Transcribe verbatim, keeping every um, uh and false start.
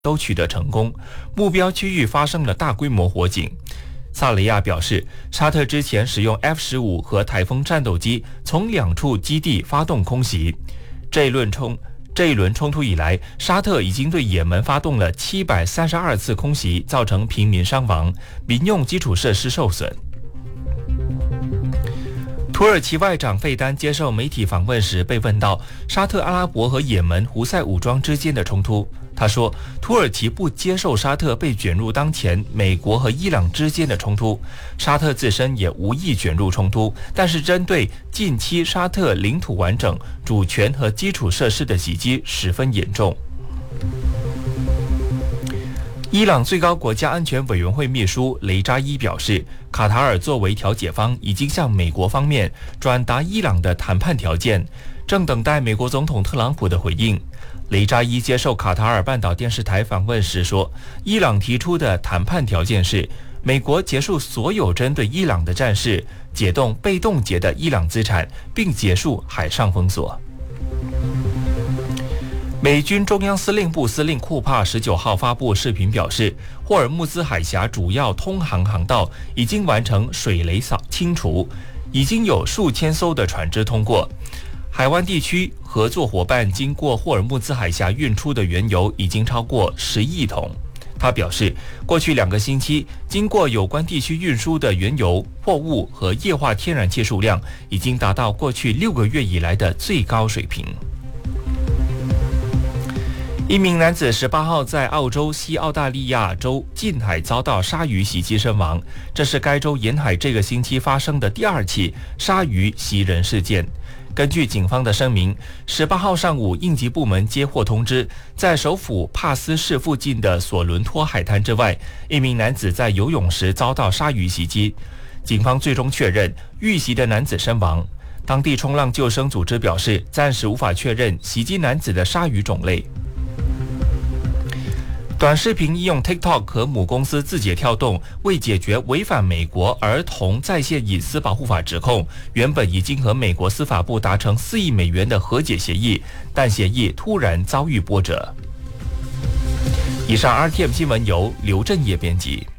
都取得成功，目标区域发生了大规模火警。萨雷亚表示，沙特之前使用 F 十五 和台风战斗机从两处基地发动空袭。这一轮冲这一轮冲突以来，沙特已经对也门发动了七百三十二次空袭，造成平民伤亡，民用基础设施受损。土耳其外长费丹接受媒体访问时被问到沙特阿拉伯和也门胡塞武装之间的冲突，他说，土耳其不接受沙特被卷入当前美国和伊朗之间的冲突，沙特自身也无意卷入冲突，但是针对近期沙特领土完整、主权和基础设施的袭击十分严重。伊朗最高国家安全委员会秘书雷扎伊表示，卡塔尔作为调解方已经向美国方面转达伊朗的谈判条件，正等待美国总统特朗普的回应。雷扎伊接受卡塔尔半岛电视台访问时说，伊朗提出的谈判条件是美国结束所有针对伊朗的战事，解冻被冻结的伊朗资产，并结束海上封锁。美军中央司令部司令库帕十九号发布视频表示，霍尔木兹海峡主要通航航道已经完成水雷扫清除，已经有数千艘的船只通过。海湾地区合作伙伴经过霍尔木兹海峡运出的原油已经超过十亿桶。他表示，过去两个星期经过有关地区运输的原油、货物和液化天然气数量已经达到过去六个月以来的最高水平。一名男子十八号在澳洲西澳大利亚州近海遭到鲨鱼袭击身亡，这是该州沿海这个星期发生的第二起鲨鱼袭人事件。根据警方的声明，十八号上午应急部门接获通知，在首府帕斯市附近的索伦托海滩之外，一名男子在游泳时遭到鲨鱼袭击。警方最终确认遇袭的男子身亡。当地冲浪救生组织表示，暂时无法确认袭击男子的鲨鱼种类。短视频应用 TikTok 和母公司字节跳动为解决违反美国儿童在线隐私保护法指控，原本已经和美国司法部达成四亿美元的和解协议，但协议突然遭遇波折。以上 R T M 新闻由刘振业编辑。